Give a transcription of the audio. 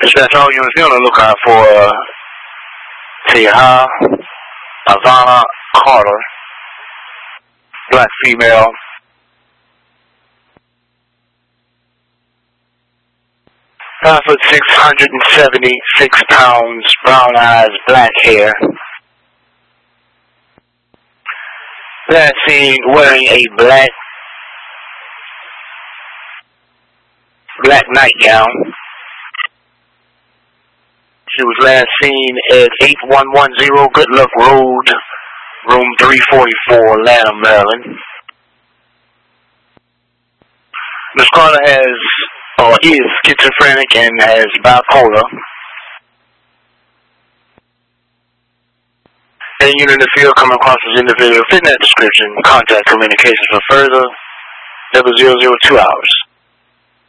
Dispatch, all units be on the lookout for Teha Ivana Carter, black female. 5'6", 176 pounds, brown eyes, black hair. Last seen wearing a black nightgown. She was last seen at 8110 Good Luck Road, room 344, Lanham, Maryland. Ms. Carter is schizophrenic and has bipolar. Any unit in the field coming across this individual fitting that description, contact communications for further 0002 hours.